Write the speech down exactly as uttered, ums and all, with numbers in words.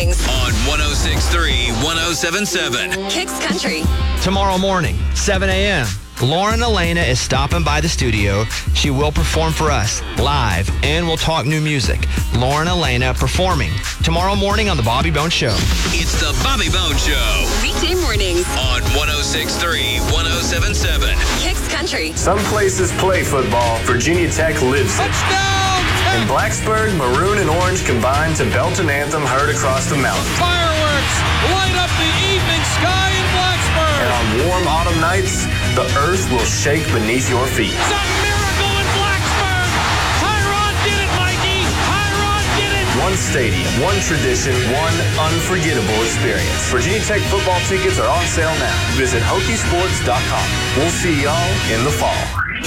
mornings on one oh six point three, one oh seven point seven. Kicks Country. Tomorrow morning, seven a.m., Lauren Elena is stopping by the studio. She will perform for us live, and we'll talk new music. Lauren Elena performing tomorrow morning on The Bobby Bones Show. It's The Bobby Bones Show Weekday mornings on one oh six point three, one oh seven point seven. Kicks Country. Some places play football. Virginia Tech lives it. Touchdown! In Blacksburg, maroon and orange combine to belt an anthem heard across the mountain. Fireworks light up the evening sky in Blacksburg. And on warm autumn nights, the earth will shake beneath your feet. It's a miracle in Blacksburg. Tyron did it, Mikey. Tyron did it. One stadium, one tradition, one unforgettable experience. Virginia Tech football tickets are on sale now. Visit Hokie Sports dot com. We'll see y'all in the fall.